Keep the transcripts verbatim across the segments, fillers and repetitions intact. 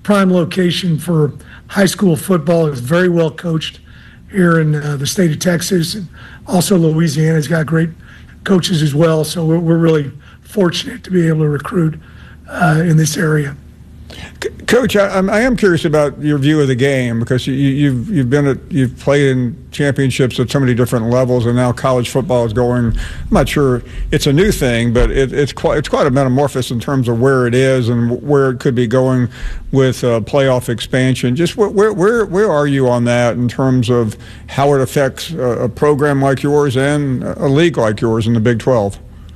prime location for high school football. It's very well coached here in uh, the state of Texas. And also Louisiana's got great coaches as well. So we're, we're really fortunate to be able to recruit uh, in this area. Coach, I, I am curious about your view of the game, because you, you've you've been at, you've played in championships at so many different levels, and now college football is going. I'm not sure it's a new thing, but it, it's quite it's quite a metamorphosis in terms of where it is and where it could be going with uh, playoff expansion. Just where, where where where are you on that in terms of how it affects a, a program like yours and a league like yours in the Big twelve?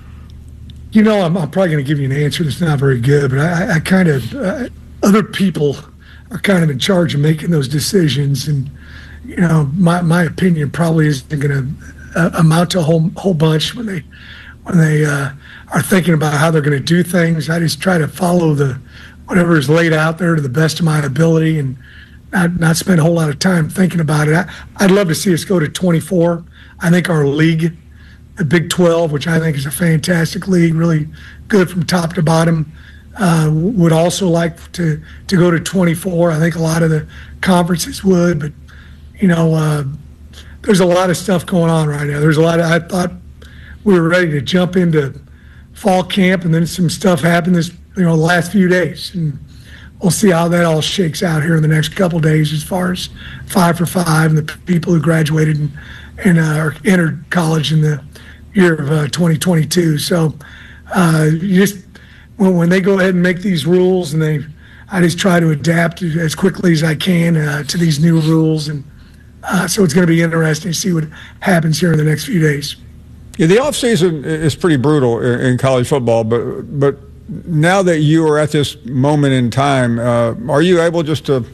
You know, I'm, I'm probably going to give you an answer that's not very good, but I, I kind of, uh, other people are kind of in charge of making those decisions. And, you know, my, my opinion probably isn't going to uh, amount to a whole, whole bunch when they, when they uh, are thinking about how they're going to do things. I just try to follow the, whatever is laid out there to the best of my ability and not, not spend a whole lot of time thinking about it. I, I'd love to see us go to twenty-four. I think our league, the Big twelve, which I think is a fantastic league, really good from top to bottom, uh, would also like to, to go to twenty-four. I think a lot of the conferences would, but, you know, uh, there's a lot of stuff going on right now. There's a lot of, I thought we were ready to jump into fall camp, and then some stuff happened this, you know, the last few days. And we'll see how that all shakes out here in the next couple of days as far as five for five and the people who graduated and, and uh, or entered college in the year of uh, twenty twenty-two. So uh, you just when, when they go ahead and make these rules, and they, I just try to adapt as quickly as I can uh, to these new rules, and uh, so it's going to be interesting to see what happens here in the next few days. Yeah, the off season is pretty brutal in college football, but but now that you are at this moment in time, uh, are you able just to,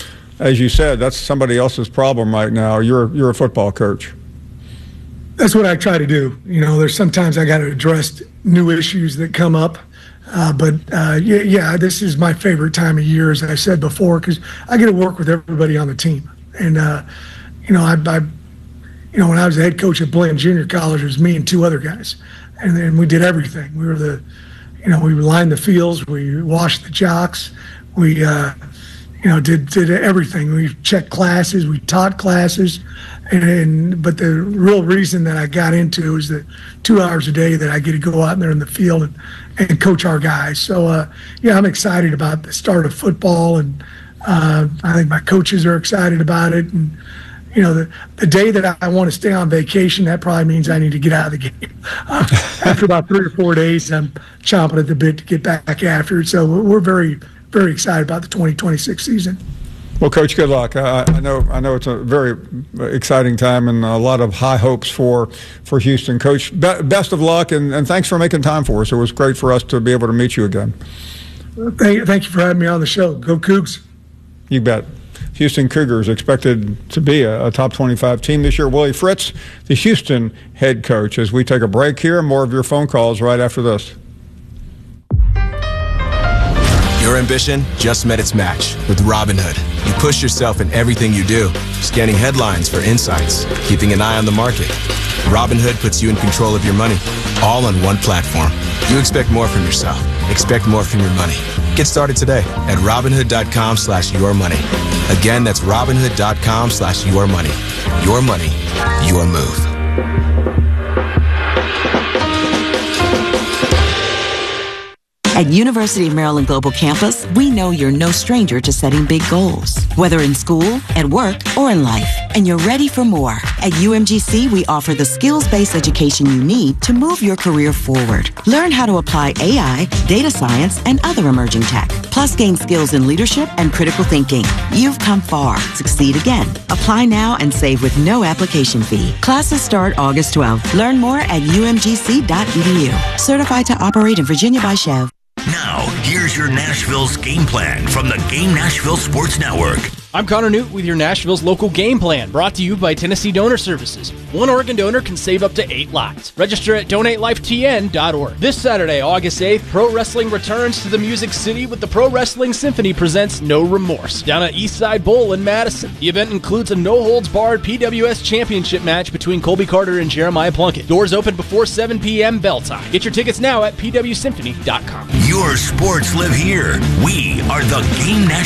as you said, that's somebody else's problem right now. You're you're a football coach. That's what I try to do. You know, there's sometimes I got to address new issues that come up. Uh, but, uh, yeah, yeah, this is my favorite time of year, as I said before, because I get to work with everybody on the team. And, uh, you know, I, I, you know, when I was the head coach at Bland Junior College, it was me and two other guys. And then we did everything. We were the, you know, we lined the fields, we washed the jocks, we, uh, you know, did did everything. We checked classes, we taught classes. And, and but the real reason that I got into is the two hours a day that I get to go out there in the field and, and coach our guys. So uh, yeah, I'm excited about the start of football, and uh, I think my coaches are excited about it. And you know, the the day that I want to stay on vacation, that probably means I need to get out of the game. Uh, after about three or four days, I'm chomping at the bit to get back after it. So we're very very excited about the twenty twenty-six season. Well, Coach, good luck. I, I know I know it's a very exciting time and a lot of high hopes for, for Houston. Coach, be, best of luck, and, and thanks for making time for us. It was great for us to be able to meet you again. Thank, thank you for having me on the show. Go Cougs. You bet. Houston Cougars expected to be a, a top twenty-five team this year. Willie Fritz, the Houston head coach. As we take a break here, more of your phone calls right after this. Your ambition just met its match with Robinhood. You push yourself in everything you do, scanning headlines for insights, keeping an eye on the market. Robinhood puts you in control of your money, all on one platform. You expect more from yourself. Expect more from your money. Get started today at Robinhood.com slash your money. Again, that's Robinhood.com slash your money. Your money, your move. At University of Maryland Global Campus, we know you're no stranger to setting big goals, whether in school, at work, or in life, and you're ready for more. At U M G C, we offer the skills-based education you need to move your career forward. Learn how to apply A I, data science, and other emerging tech, plus gain skills in leadership and critical thinking. You've come far. Succeed again. Apply now and save with no application fee. Classes start August twelfth. Learn more at U M G C dot E D U. Certified to operate in Virginia by Chev. Now, here's your Nashville's game plan from the Game Nashville Sports Network. I'm Connor Newt with your Nashville's local game plan, brought to you by Tennessee Donor Services. One Oregon donor can save up to eight lives. Register at donate life T N dot org. This Saturday, August eighth, pro wrestling returns to the Music City with the Pro Wrestling Symphony presents No Remorse down at Eastside Bowl in Madison. The event includes a no-holds-barred P W S championship match between Colby Carter and Jeremiah Plunkett. Doors open before seven p.m. bell time. Get your tickets now at P W symphony dot com. Your sports live here. We are the Game Nashville.